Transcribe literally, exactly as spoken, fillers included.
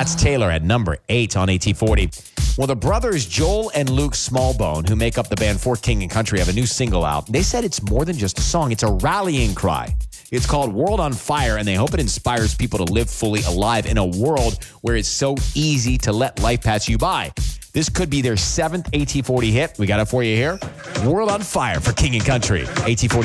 That's Taylor at number eight on A T forty. Well, the brothers Joel and Luke Smallbone, who make up the band For King and Country, have a new single out. They said it's more than just a song. It's a rallying cry. It's called World on Fire, and they hope it inspires people to live fully alive in a world where it's so easy to let life pass you by. This could be their seventh A T forty hit. We got it for you here. World on Fire for King and Country. A T forty.